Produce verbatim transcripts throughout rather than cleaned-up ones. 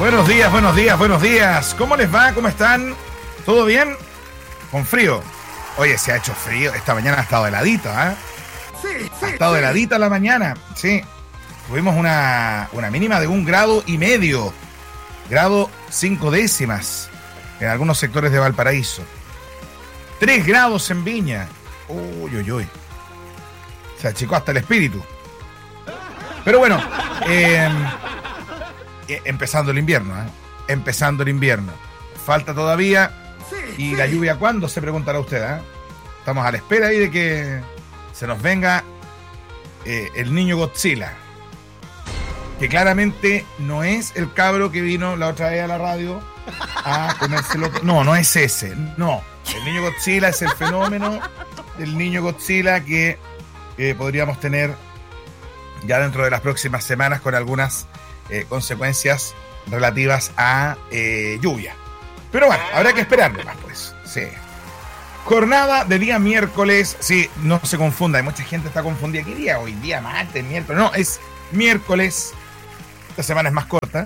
Buenos días, buenos días, buenos días. ¿Cómo les va? ¿Cómo están? ¿Todo bien? Con frío. Oye, se ha hecho frío. Esta mañana ha estado heladita, ¿eh? Sí, sí, ha estado sí. heladita la mañana, sí. Tuvimos una, una mínima de un grado y medio. Grado cinco décimas en algunos sectores de Valparaíso. Tres grados en Viña. Uy, uy, uy. Se achicó hasta el espíritu. Pero bueno, eh, empezando el invierno, ¿eh? Empezando el invierno. Falta todavía. ¿Y la lluvia cuándo? Se preguntará usted, ¿eh? Estamos a la espera ahí de que se nos venga eh, el niño Godzilla. Que claramente no es el cabro que vino la otra vez a la radio a comérselo. No, no es ese. No. El niño Godzilla es el fenómeno del niño Godzilla que eh, podríamos tener ya dentro de las próximas semanas con algunas eh, consecuencias relativas a eh, lluvia. Pero bueno, habrá que esperar más, pues. Sí. Jornada de día miércoles. Sí, no se confunda. Hay mucha gente que está confundida. ¿Qué día hoy? Día martes, miércoles. No, es miércoles. Esta semana es más corta,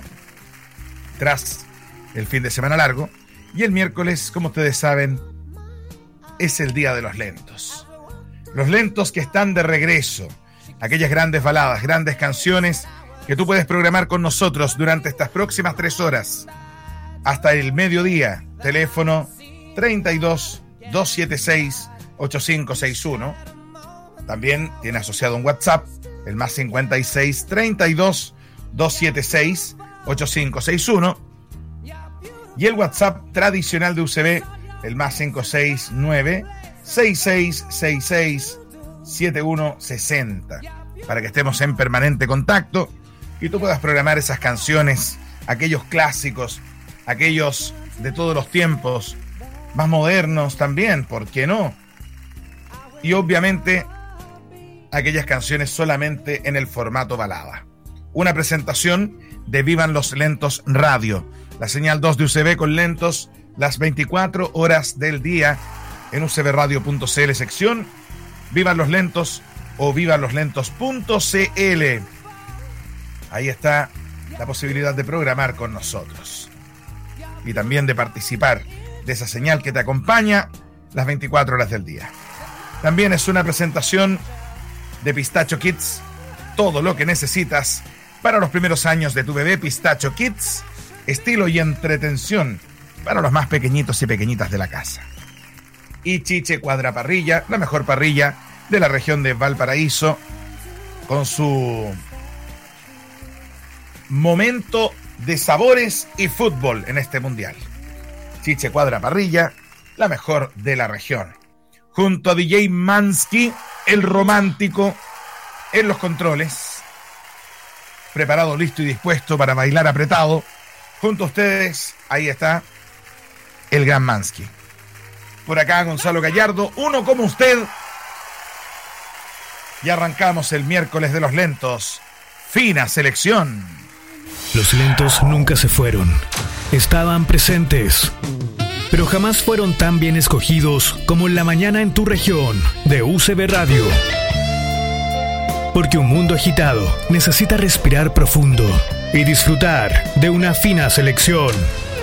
tras el fin de semana largo. Y el miércoles, como ustedes saben, es el día de los lentos. Los lentos que están de regreso. Aquellas grandes baladas, grandes canciones que tú puedes programar con nosotros durante estas próximas tres horas. Hasta el mediodía. Teléfono treinta y dos, doscientos setenta y seis, ochenta y cinco sesenta y uno. También tiene asociado un WhatsApp, el más cincuenta y seis, treinta y dos, doscientos setenta y seis, ochenta y cinco sesenta y uno. Y el WhatsApp tradicional de U C B, el más cinco seis nueve, seis seis seis seis, siete uno seis cero, para que estemos en permanente contacto y tú puedas programar esas canciones, aquellos clásicos, aquellos de todos los tiempos, más modernos también, ¿por qué no? Y obviamente aquellas canciones solamente en el formato balada. Una presentación de Vivan los Lentos Radio, la señal dos de U C B con lentos las veinticuatro horas del día en u c b radio punto c l sección Vivan los Lentos o vivan los lentos punto c l. Ahí está la posibilidad de programar con nosotros y también de participar de esa señal que te acompaña las veinticuatro horas del día. También es una presentación de Pistacho Kids, todo lo que necesitas para los primeros años de tu bebé. Pistacho Kids, estilo y entretención para los más pequeñitos y pequeñitas de la casa. Y Chiche Cuadra Parrilla, la mejor parrilla de la región de Valparaíso, con su momento de sabores y fútbol en este mundial. Chiche Cuadra Parrilla, la mejor de la región. Junto a D J Mansky, el romántico, en los controles, preparado, listo y dispuesto para bailar apretado. Junto a ustedes, ahí está el gran Mansky. Por acá Gonzalo Gallardo, uno como usted. Y arrancamos el miércoles de los lentos. Fina selección. Los lentos nunca se fueron. Estaban presentes, pero jamás fueron tan bien escogidos como en la mañana en tu región de U C B Radio. Porque un mundo agitado necesita respirar profundo y disfrutar de una fina selección.